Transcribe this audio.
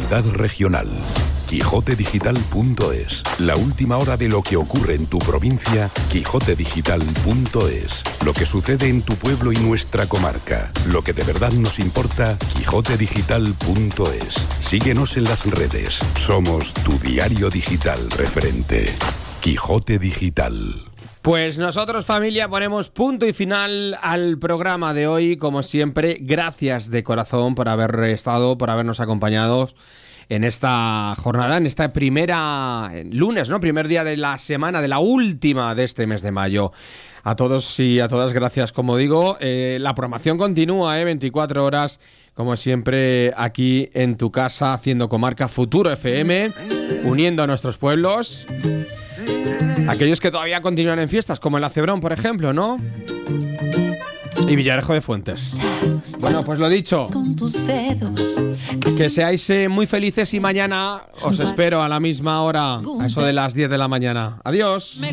Actualidad regional. QuixoteDigital.es. La última hora de lo que ocurre en tu provincia. QuixoteDigital.es. Lo que sucede en tu pueblo y nuestra comarca. Lo que de verdad nos importa. QuixoteDigital.es. Síguenos en las redes. Somos tu diario digital referente. Quijote Digital. Pues nosotros, familia, ponemos punto y final al programa de hoy. Como siempre, gracias de corazón por haber estado, por habernos acompañado en esta jornada, en esta primera lunes, ¿no? Primer día de la semana, de la última de este mes de mayo. A todos y a todas, gracias, como digo. La programación continúa, 24 horas, como siempre, aquí en tu casa, haciendo comarca Futuro FM, uniendo a nuestros pueblos. Aquellos que todavía continúan en fiestas, como el Acebrón, por ejemplo, ¿no? Y Villarejo de Fuentes. Bueno, pues lo dicho, que seáis muy felices y mañana os espero a la misma hora, a eso de las 10 de la mañana. Adiós.